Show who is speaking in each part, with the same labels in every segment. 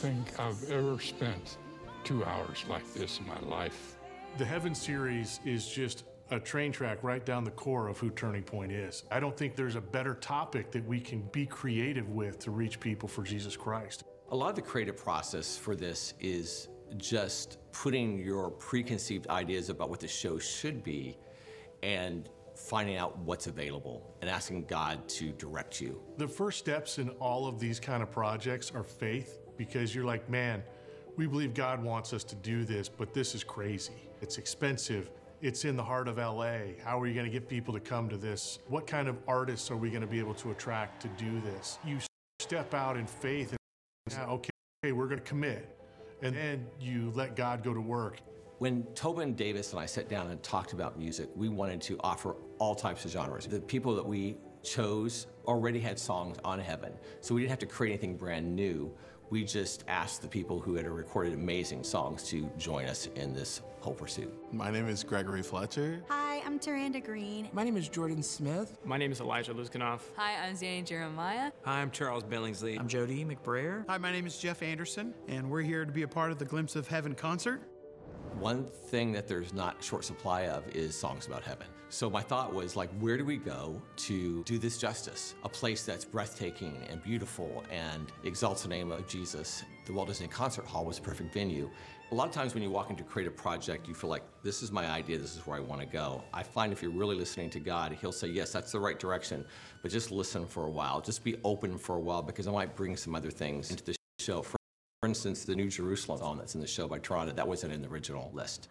Speaker 1: think I've ever spent 2 hours like this in my life.
Speaker 2: The Heaven series is just a train track right down the core of who Turning Point is. I don't think there's a better topic that we can be creative with to reach people for Jesus Christ.
Speaker 3: A lot of the creative process for this is just putting your preconceived ideas about what the show should be and finding out what's available and asking God to direct you.
Speaker 2: The first steps in all of these kind of projects are faith, because you're like, man, we believe God wants us to do this, but this is crazy. It's expensive. It's in the heart of LA. How are you going to get people to come to this? What kind of artists are we going to be able to attract to do this? You step out in faith and say, okay, we're going to commit. And then you let God go to work.
Speaker 3: When Tobin Davis and I sat down and talked about music, we wanted to offer all types of genres. The people that we chose already had songs on Heaven, so we didn't have to create anything brand new. We just asked the people who had recorded amazing songs to join us in this whole pursuit.
Speaker 4: My name is Gregory Fletcher.
Speaker 5: Hi, I'm Taranda Green.
Speaker 6: My name is Jordan Smith.
Speaker 7: My name is Elijah Luzganoff.
Speaker 8: Hi, I'm Zanny Jeremiah.
Speaker 9: Hi, I'm Charles Billingsley.
Speaker 6: I'm Jody McBrayer.
Speaker 10: Hi, my name is Jeff Anderson, and we're here to be a part of the Glimpse of Heaven concert.
Speaker 3: One thing that there's not short supply of is songs about heaven. So my thought was, like, where do we go to do this justice? A place that's breathtaking and beautiful and exalts the name of Jesus. The Walt Disney Concert Hall was a perfect venue. A lot of times when you walk into a creative project, you feel like, this is my idea, this is where I want to go. I find if you're really listening to God, He'll say, yes, that's the right direction, but just listen for a while. Just be open for a while, because I might bring some other things into the show. For instance, the New Jerusalem song that's in the show by Toronto, that wasn't in the original list.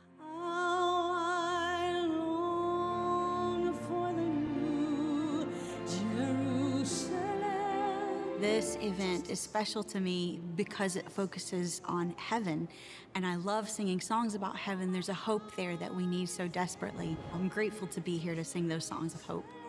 Speaker 5: This event is special to me because it focuses on heaven, and I love singing songs about heaven. There's a hope there that we need so desperately. I'm grateful to be here to sing those songs of hope.